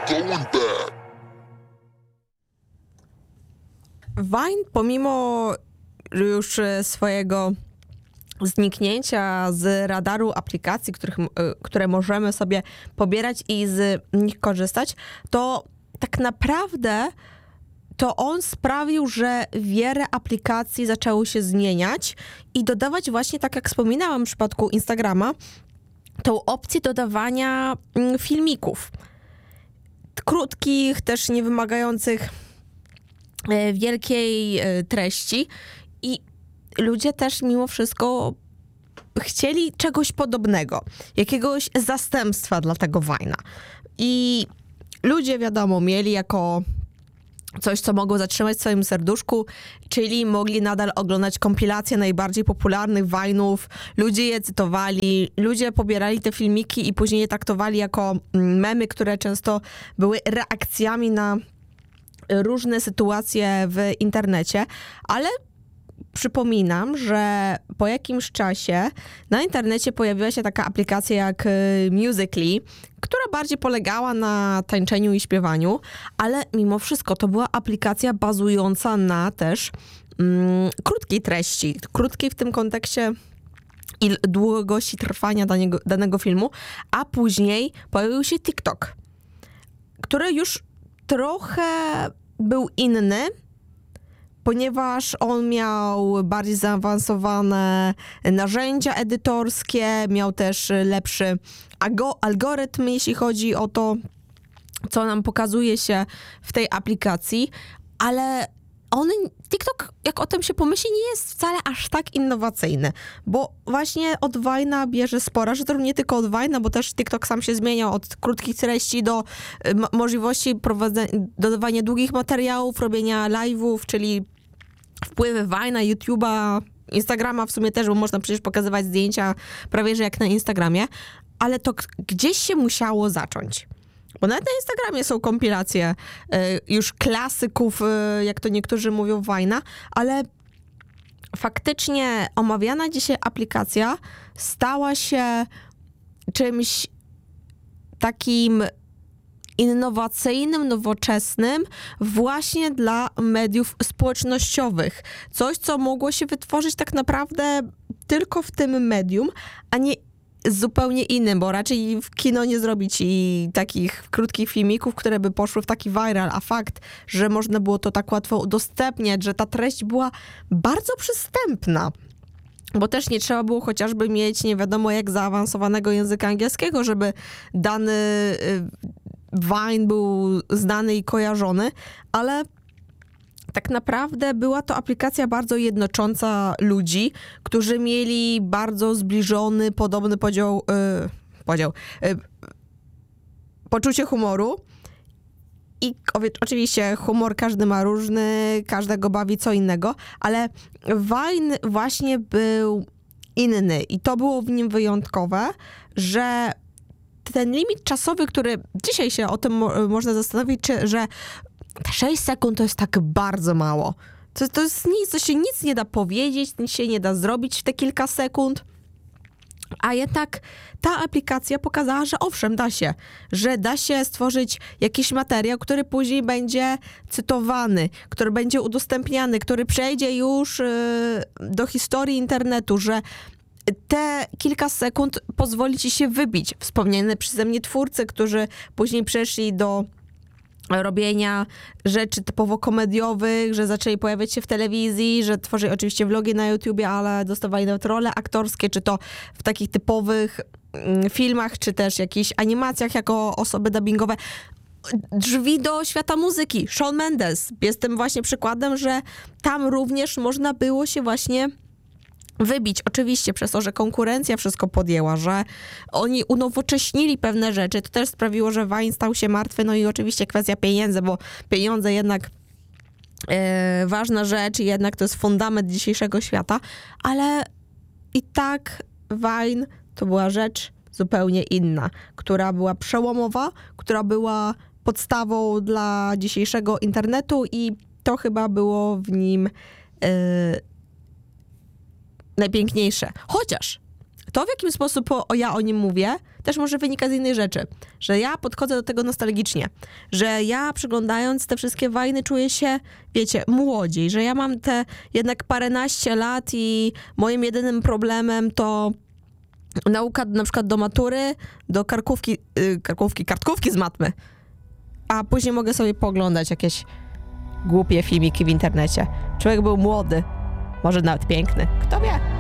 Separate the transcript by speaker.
Speaker 1: going back.
Speaker 2: Vine, pomimo już swojego zniknięcia z radaru aplikacji, które możemy sobie pobierać i z nich korzystać, to tak naprawdę to on sprawił, że wiele aplikacji zaczęło się zmieniać i dodawać właśnie, tak jak wspominałam w przypadku Instagrama, tą opcję dodawania filmików. Krótkich, też nie wymagających wielkiej treści i ludzie też mimo wszystko chcieli czegoś podobnego, jakiegoś zastępstwa dla tego Vine'a. I ludzie, wiadomo, mieli jako coś, co mogło zatrzymać w swoim serduszku, czyli mogli nadal oglądać kompilacje najbardziej popularnych Vine'ów, ludzie je cytowali, ludzie pobierali te filmiki i później je traktowali jako memy, które często były reakcjami na różne sytuacje w internecie, ale przypominam, że po jakimś czasie na internecie pojawiła się taka aplikacja jak Musical.ly, która bardziej polegała na tańczeniu i śpiewaniu, ale mimo wszystko to była aplikacja bazująca na też krótkiej treści, krótkiej w tym kontekście i długości trwania danego filmu, a później pojawił się TikTok, który już trochę był inny, ponieważ on miał bardziej zaawansowane narzędzia edytorskie, miał też lepszy algorytm, jeśli chodzi o to, co nam pokazuje się w tej aplikacji, ale TikTok, jak o tym się pomyśli, nie jest wcale aż tak innowacyjny, bo właśnie od Vine'a bierze sporo, że to nie tylko od Vine'a, bo też TikTok sam się zmieniał od krótkich treści do możliwości dodawania długich materiałów, robienia live'ów, czyli wpływy Vine'a, YouTube'a, Instagrama w sumie też, bo można przecież pokazywać zdjęcia prawie że jak na Instagramie, ale to gdzieś się musiało zacząć. Bo nawet na Instagramie są kompilacje już klasyków, jak to niektórzy mówią, Vine'a, ale faktycznie omawiana dzisiaj aplikacja stała się czymś takim innowacyjnym, nowoczesnym właśnie dla mediów społecznościowych. Coś, co mogło się wytworzyć tak naprawdę tylko w tym medium, a nie zupełnie innym, bo raczej w kino nie zrobić i takich krótkich filmików, które by poszły w taki viral, a fakt, że można było to tak łatwo udostępniać, że ta treść była bardzo przystępna, bo też nie trzeba było chociażby mieć nie wiadomo jak zaawansowanego języka angielskiego, żeby dany Vine był znany i kojarzony, ale tak naprawdę była to aplikacja bardzo jednocząca ludzi, którzy mieli bardzo zbliżony, podobny poczucie humoru. I oczywiście humor każdy ma różny, każdego bawi co innego, ale Vine właśnie był inny i to było w nim wyjątkowe, że ten limit czasowy, który dzisiaj się o tym można zastanowić, że 6 sekund to jest tak bardzo mało. To jest nic, to się nic nie da powiedzieć, nic się nie da zrobić w te kilka sekund. A jednak ta aplikacja pokazała, że owszem, że da się stworzyć jakiś materiał, który później będzie cytowany, który będzie udostępniany, który przejdzie już do historii internetu, że te kilka sekund pozwoli ci się wybić. Wspomniane przeze mnie twórcy, którzy później przeszli do robienia rzeczy typowo komediowych, że zaczęli pojawiać się w telewizji, że tworzyli oczywiście vlogi na YouTubie, ale dostawali nawet role aktorskie, czy to w takich typowych filmach, czy też jakichś animacjach jako osoby dubbingowe. Drzwi do świata muzyki. Shawn Mendes jest tym właśnie przykładem, że tam również można było się właśnie wybić. Oczywiście przez to, że konkurencja wszystko podjęła, że oni unowocześnili pewne rzeczy. To też sprawiło, że Vine stał się martwy. No i oczywiście kwestia pieniędzy, bo pieniądze jednak ważna rzecz i jednak to jest fundament dzisiejszego świata, ale i tak Vine to była rzecz zupełnie inna, która była przełomowa, która była podstawą dla dzisiejszego internetu i to chyba było w nim najpiękniejsze. Chociaż to, w jaki sposób ja o nim mówię, też może wynika z innej rzeczy, że ja podchodzę do tego nostalgicznie, że ja przyglądając te wszystkie wojny czuję się, wiecie, młodziej, że ja mam te jednak paręnaście lat i moim jedynym problemem to nauka na przykład do matury, do kartkówki z matmy, a później mogę sobie pooglądać jakieś głupie filmiki w internecie. Człowiek był młody, może nawet piękny, kto wie.